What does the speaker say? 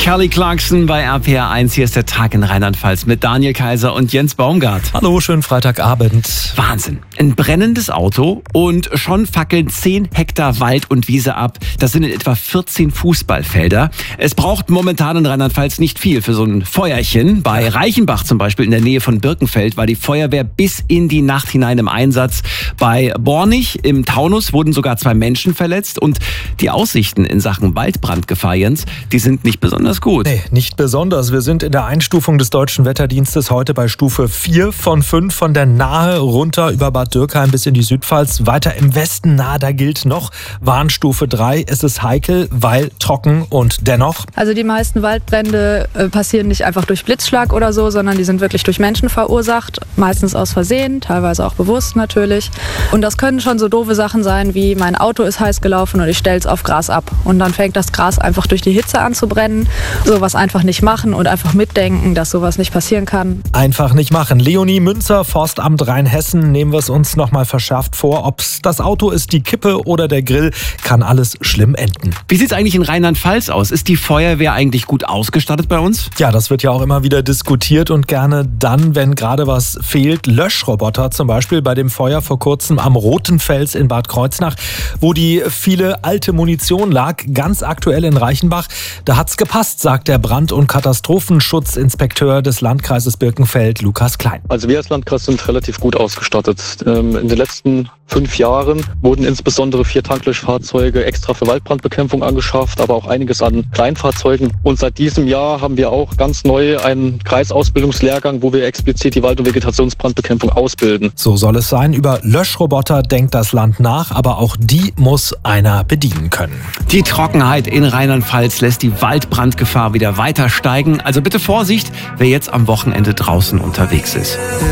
Kelly Clarkson bei RPR 1. Hier ist der Tag in Rheinland-Pfalz mit Daniel Kaiser und Jens Baumgart. Hallo, schönen Freitagabend. Wahnsinn. Ein brennendes Auto und schon fackeln 10 Hektar Wald und Wiese ab. Das sind in etwa 14 Fußballfelder. Es braucht momentan in Rheinland-Pfalz nicht viel für so ein Feuerchen. Bei Reichenbach zum Beispiel in der Nähe von Birkenfeld war die Feuerwehr bis in die Nacht hinein im Einsatz. Bei Bornig im Taunus wurden sogar 2 Menschen verletzt. Und die Aussichten in Sachen Waldbrandgefahr, Jens, die sind nicht besonders gut. Nee, nicht besonders. Wir sind in der Einstufung des Deutschen Wetterdienstes heute bei Stufe 4 von 5, von der Nahe runter über Bad Dürkheim bis in die Südpfalz. Weiter im Westen, da gilt noch Warnstufe 3. Es ist heikel, weil trocken und dennoch. Also die meisten Waldbrände passieren nicht einfach durch Blitzschlag oder so, sondern die sind wirklich durch Menschen verursacht. Meistens aus Versehen, teilweise auch bewusst natürlich. Und das können schon so doofe Sachen sein wie mein Auto ist heiß gelaufen und ich stelle es auf Gras ab. Und dann fängt das Gras einfach durch die Hitze an zu brennen. Sowas einfach nicht machen und einfach mitdenken, dass sowas nicht passieren kann. Einfach nicht machen. Leonie Münzer, Forstamt Rheinhessen, nehmen wir es uns nochmal verschärft vor. Ob es das Auto ist, die Kippe oder der Grill, kann alles schlimm enden. Wie sieht es eigentlich in Rheinland-Pfalz aus? Ist die Feuerwehr eigentlich gut ausgestattet bei uns? Ja, das wird ja auch immer wieder diskutiert und gerne dann, wenn gerade was fehlt. Löschroboter zum Beispiel bei dem Feuer vor kurzem am Roten Fels in Bad Kreuznach, wo die viele alte Munition lag, ganz aktuell in Reichenbach. Da hat's gepasst, sagt der Brand- und Katastrophenschutzinspekteur des Landkreises Birkenfeld, Lukas Klein. Also wir als Landkreis sind relativ gut ausgestattet. In den letzten 5 Jahren wurden insbesondere 4 Tanklöschfahrzeuge extra für Waldbrandbekämpfung angeschafft, aber auch einiges an Kleinfahrzeugen. Und seit diesem Jahr haben wir auch ganz neu einen Kreisausbildungslehrgang, wo wir explizit die Wald- und Vegetationsbrandbekämpfung ausbilden. So soll es sein. Über Löschroboter denkt das Land nach, aber auch die muss einer bedienen können. Die Trockenheit in Rheinland-Pfalz lässt die Waldbrandgefahr wieder weiter steigen. Also bitte Vorsicht, wer jetzt am Wochenende draußen unterwegs ist.